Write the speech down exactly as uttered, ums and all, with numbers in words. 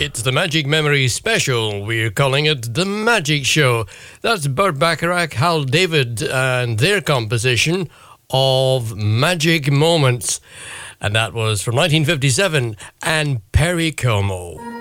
It's the Magic Memories Special. We're calling it The Magic Show. That's Burt Bacharach, Hal David, and their composition of Magic Moments. And that was from nineteen fifty-seven, and Perry Como.